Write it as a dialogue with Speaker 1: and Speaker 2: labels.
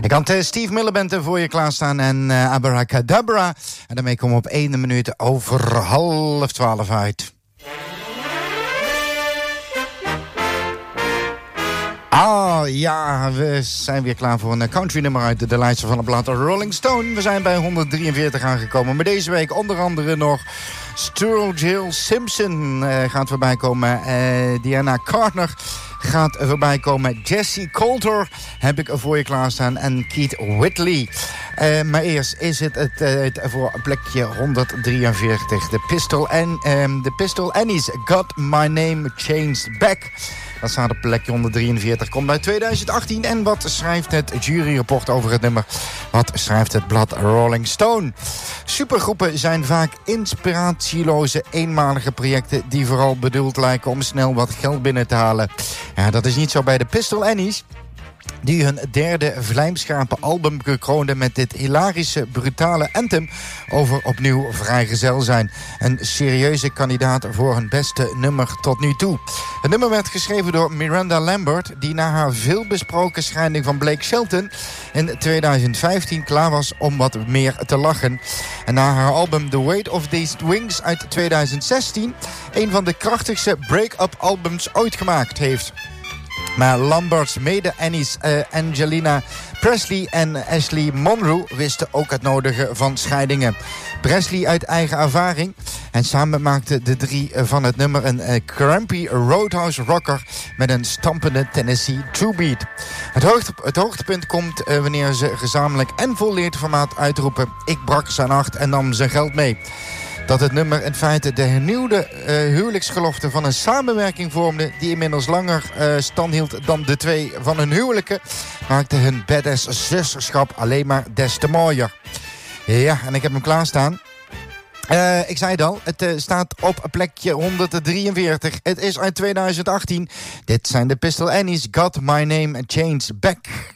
Speaker 1: Ik had Steve Miliband voor je klaarstaan en Abracadabra. En daarmee komen we op 1 minuut over 11:30 uit. Ja, we zijn weer klaar voor een country nummer uit de lijst van het blad Rolling Stone. We zijn bij 143 aangekomen, maar deze week onder andere nog Sturgill Simpson gaat voorbij komen. Diana Carter gaat voorbij komen. Jesse Coulter heb ik voor je klaarstaan. En Keith Whitley. Maar eerst is het voor plekje 143. De Pistol Annies, Got My Name Changed Back. Dat staat op plekje 143. Komt uit 2018. En wat schrijft het juryrapport over het nummer? Wat schrijft het blad Rolling Stone? Supergroepen zijn vaak inspiratieloze, eenmalige projecten die vooral bedoeld lijken om snel wat geld binnen te halen. Ja, dat is niet zo bij de Pistol Annies, die hun derde vlijmscherpe album kroonden met dit hilarische, brutale anthem over opnieuw vrijgezel zijn. Een serieuze kandidaat voor hun beste nummer tot nu toe. Het nummer werd geschreven door Miranda Lambert, die na haar veelbesproken scheiding van Blake Shelton in 2015 klaar was om wat meer te lachen. En na haar album The Weight of These Wings uit 2016 een van de krachtigste break-up albums ooit gemaakt heeft. Maar Lambert's mede-Annies Angelina Presley en Ashley Monroe wisten ook het nodige van scheidingen. Presley uit eigen ervaring. En samen maakten de drie van het nummer een crampy roadhouse rocker met een stampende Tennessee true-beat. Het hoogtepunt komt wanneer ze gezamenlijk en vol leerformaat uitroepen: ik brak zijn hart en nam zijn geld mee. Dat het nummer in feite de hernieuwde huwelijksgelofte van een samenwerking vormde die inmiddels langer stand hield dan de twee van hun huwelijken, maakte hun badass zusterschap alleen maar des te mooier. Ja, en ik heb hem klaarstaan. Ik zei het al, het staat op plekje 143. Het is uit 2018. Dit zijn de Pistol Annies, Got My Name Changed Back.